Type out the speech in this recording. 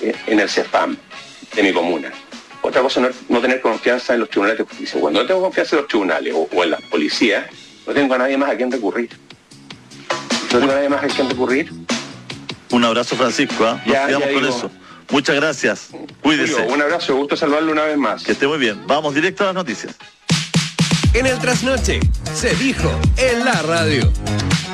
en el CEFAM de mi comuna. Otra cosa es no tener confianza en los tribunales de justicia. Cuando no tengo confianza en los tribunales o en las policías, no tengo a nadie más a quien recurrir. No tengo a nadie más a quien recurrir. Un abrazo, Francisco. Nos quedamos con eso. Muchas gracias. Cuídese. Julio, un abrazo, gusto saludarlo una vez más. Que esté muy bien. Vamos directo a las noticias. En el Trasnoche se dijo en la radio.